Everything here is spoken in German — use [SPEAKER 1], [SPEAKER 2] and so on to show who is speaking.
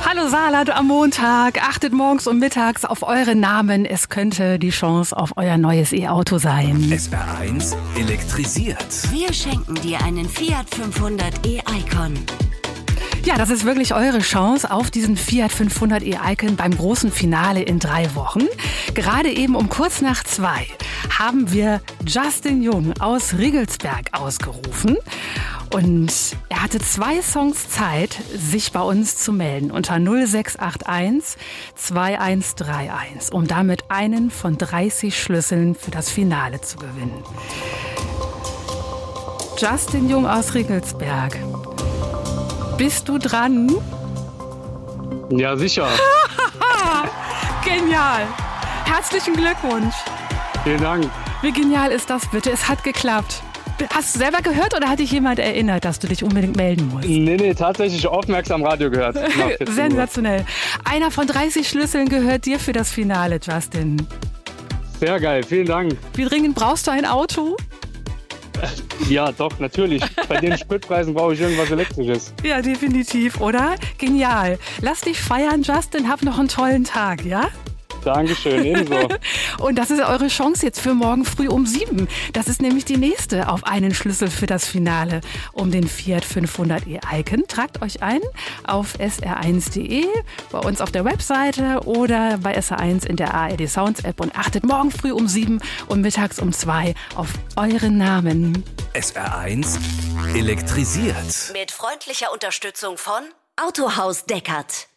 [SPEAKER 1] Hallo Saarland am Montag. Achtet morgens und mittags auf eure Namen. Es könnte die Chance auf euer neues E-Auto sein.
[SPEAKER 2] SR1 elektrisiert.
[SPEAKER 3] Wir schenken dir einen Fiat 500 e-Icon.
[SPEAKER 1] Ja, das ist wirklich eure Chance auf diesen Fiat 500 e-Icon beim großen Finale in 3 Wochen. Gerade eben um kurz nach 2 haben wir Justin Jung aus Riegelsberg ausgerufen. Und er hatte 2 Songs Zeit, sich bei uns zu melden unter 0681 2131, um damit einen von 30 Schlüsseln für das Finale zu gewinnen. Justin Jung aus Riegelsberg. Bist du dran?
[SPEAKER 4] Ja, sicher.
[SPEAKER 1] Genial. Herzlichen Glückwunsch.
[SPEAKER 4] Vielen Dank.
[SPEAKER 1] Wie genial ist das bitte? Es hat geklappt. Hast du selber gehört oder hat dich jemand erinnert, dass du dich unbedingt melden musst?
[SPEAKER 4] Nee, tatsächlich aufmerksam Radio gehört.
[SPEAKER 1] Sensationell. Einer von 30 Schlüsseln gehört dir für das Finale, Justin.
[SPEAKER 4] Sehr geil, vielen Dank.
[SPEAKER 1] Wie dringend brauchst du ein Auto?
[SPEAKER 4] Ja, doch, natürlich. Bei den Spritpreisen brauche ich irgendwas Elektrisches.
[SPEAKER 1] Ja, definitiv, oder? Genial. Lass dich feiern, Justin. Hab noch einen tollen Tag, ja?
[SPEAKER 4] Dankeschön, ebenso.
[SPEAKER 1] Und das ist eure Chance jetzt für morgen früh um 7. Das ist nämlich die nächste auf einen Schlüssel für das Finale um den Fiat 500 e-Icon. Tragt euch ein auf sr1.de, bei uns auf der Webseite oder bei SR1 in der ARD Sounds App und achtet morgen früh um 7 und mittags um 2 auf euren Namen.
[SPEAKER 2] SR1 elektrisiert.
[SPEAKER 3] Mit freundlicher Unterstützung von Autohaus Deckert.